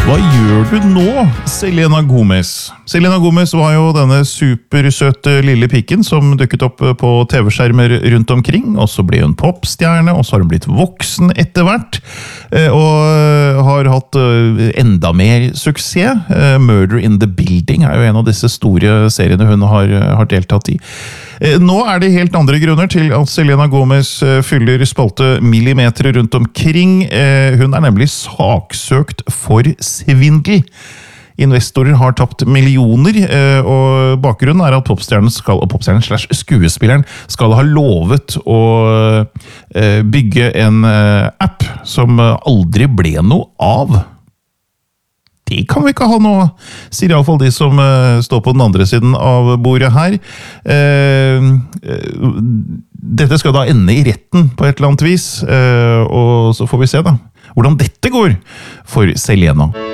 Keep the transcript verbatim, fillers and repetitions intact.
Hva gjør du nå, Selena Gomez? Selena Gomez var jo denne supersøte lille pikken som dukket opp på T V-skjermer rundt omkring, og så ble hun popstjerne, og så har hun blitt voksen etter hvert, og har hatt enda mer suksess. Murder in the Building er jo en av disse store seriene hun har, har deltatt i. Nå er det helt andre grunner til at Selena Gomez fyller spalte millimeter rundt omkring. Hun er nemlig saksøkt for svindel. Investorer har tapt millioner, og bakgrunnen er at popstjernen skal, og popstjernen slash skuespilleren skal ha lovet å bygge en app som aldri ble noe av. Det kan vi ikke ha nå, sier i alle fall de som står på den andre siden av bordet her. Dette skal da ende i retten på et eller annet vis, og så får vi se da hvordan dette går for Selena.